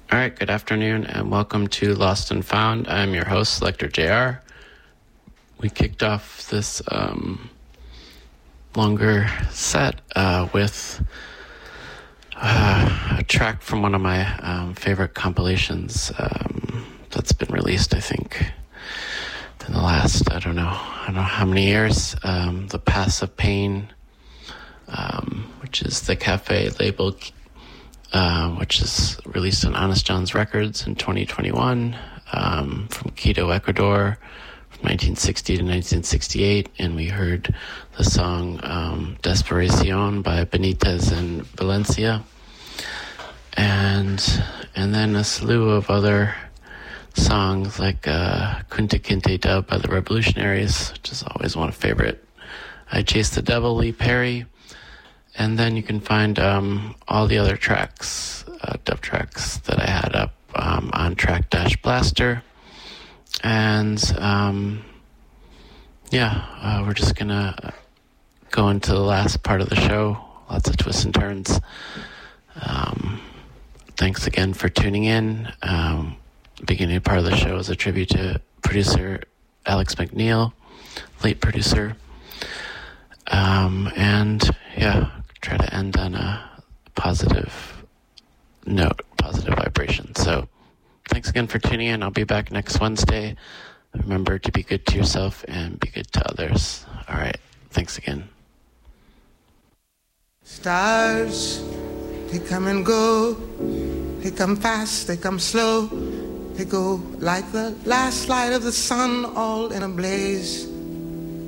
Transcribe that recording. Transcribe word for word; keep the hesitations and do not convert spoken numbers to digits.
All right, good afternoon and welcome to Lost and Found. I'm your host, Selector J R. We kicked off this um, longer set uh, with uh, a track from one of my um, favorite compilations um, that's been released, I think, in the last, I don't know, I don't know how many years. Um, The Paths of Pain, um, which is the Cafe label, Uh, which is released on Honest John's Records in twenty twenty-one, um, from Quito, Ecuador, from nineteen sixty to nineteen sixty-eight, and we heard the song um, Desperación by Benitez and Valencia, and and then a slew of other songs like uh, Kunta Kinte Dub by the Revolutionaries, which is always one of favorite. I Chased the Devil, Lee Perry. And then you can find um, all the other tracks, uh, dub tracks that I had up um, on Track Dash Blaster. And um, yeah, uh, we're just going to go into the last part of the show. Lots of twists and turns. Um, thanks again for tuning in. Um, the beginning part of the show is a tribute to producer Alex McNeil, late producer. Um, and yeah, try to end on a positive note, positive vibration. So thanks again for tuning in. I'll be back next Wednesday. Remember to be good to yourself and be good to others. All right. Thanks again. Stars, they come and go. They come fast, they come slow. They go like the last light of the sun, all in a blaze.